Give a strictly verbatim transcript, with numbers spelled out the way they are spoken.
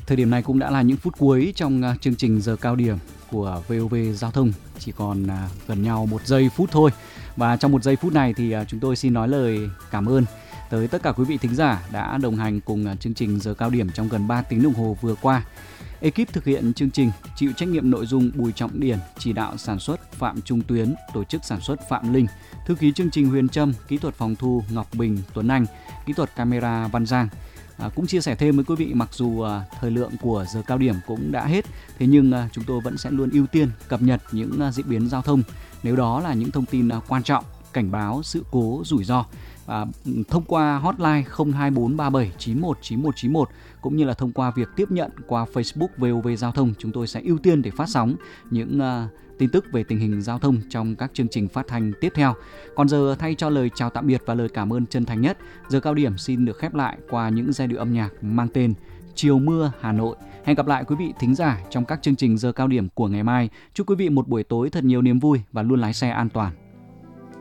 Thời điểm này cũng đã là những phút cuối trong uh, chương trình giờ cao điểm của vê o vê Giao thông. Chỉ còn uh, gần nhau một giây phút thôi. Và trong một giây phút này thì uh, chúng tôi xin nói lời cảm ơn tới tất cả quý vị thính giả đã đồng hành cùng uh, chương trình giờ cao điểm trong gần ba tiếng đồng hồ vừa qua. Ekip thực hiện chương trình chịu trách nhiệm nội dung Bùi Trọng Điển, chỉ đạo sản xuất Phạm Trung Tuyến, tổ chức sản xuất Phạm Linh, thư ký chương trình Huyền Trâm, kỹ thuật phòng thu Ngọc Bình, Tuấn Anh, kỹ thuật camera Văn Giang. À, cũng chia sẻ thêm với quý vị, mặc dù à, thời lượng của giờ cao điểm cũng đã hết, thế nhưng à, chúng tôi vẫn sẽ luôn ưu tiên cập nhật những à, diễn biến giao thông nếu đó là những thông tin à, quan trọng, cảnh báo sự cố rủi ro. À, thông qua hotline không hai bốn ba bảy chín một chín một chín một cũng như là thông qua việc tiếp nhận qua Facebook vê o vê Giao thông, chúng tôi sẽ ưu tiên để phát sóng những uh, tin tức về tình hình giao thông trong các chương trình phát thanh tiếp theo. Còn giờ, thay cho lời chào tạm biệt và lời cảm ơn chân thành nhất, giờ cao điểm xin được khép lại qua những giai điệu âm nhạc mang tên Chiều Mưa Hà Nội. Hẹn gặp lại quý vị thính giả trong các chương trình giờ cao điểm của ngày mai. Chúc quý vị một buổi tối thật nhiều niềm vui và luôn lái xe an toàn.